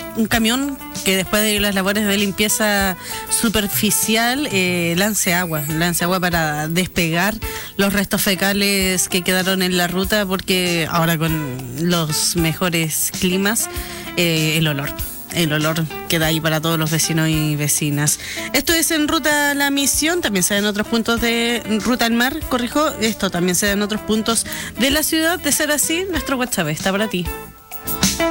un camión que después de las labores de limpieza superficial lance agua para despegar los restos fecales que quedaron en la ruta, porque ahora con los mejores climas el olor queda ahí para todos los vecinos y vecinas. Esto es en Ruta La Misión, también se da en otros puntos de Ruta al Mar, corrijo, esto también se da en otros puntos de la ciudad. De ser así, nuestro WhatsApp está para ti.